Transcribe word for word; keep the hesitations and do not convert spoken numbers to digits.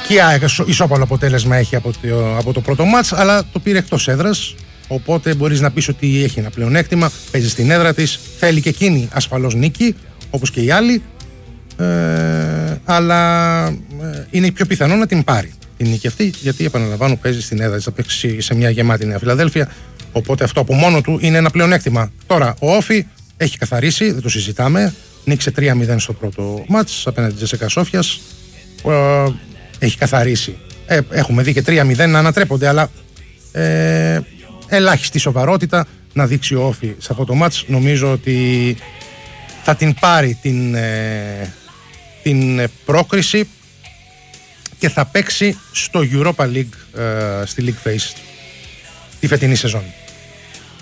Και η ΑΕΚ ισόπαλο αποτέλεσμα έχει από το, από το πρώτο μάτς, αλλά το πήρε εκτός έδρας. Οπότε μπορείς να πεις ότι έχει ένα πλεονέκτημα, παίζει στην έδρα της, θέλει και εκείνη ασφαλώς νίκη, όπως και οι άλλοι. Ε, αλλά ε, είναι πιο πιθανό να την πάρει την νίκη αυτή, γιατί επαναλαμβάνω παίζει στην έδρα της, θα παίξει σε μια γεμάτη Νέα Φιλαδέλφια. Οπότε αυτό από μόνο του είναι ένα πλεονέκτημα. Τώρα ο Όφι έχει καθαρίσει, δεν το συζητάμε. Νίκησε τρία μηδέν στο πρώτο μάτς απέναντι της Τζέσικα Σόφιας. Ε, έχει καθαρίσει. Ε, έχουμε δει και τρία μηδέν να ανατρέπονται, αλλά ε, ελάχιστη σοβαρότητα να δείξει ο Όφι σε αυτό το μάτς. Νομίζω ότι θα την πάρει την, ε, την πρόκριση και θα παίξει στο Europa League, ε, στη League Phase τη φετινή σεζόν.